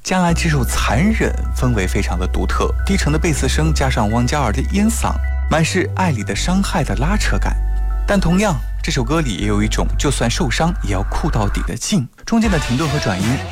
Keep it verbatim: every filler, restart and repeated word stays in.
加来这首《残忍》氛围非常的独特，低沉的贝斯声加上汪嘉儿的烟嗓，满是爱里的伤害的拉扯感。但同样，这首歌里也有一种就算受伤也要酷到底的劲，中间的停顿和转音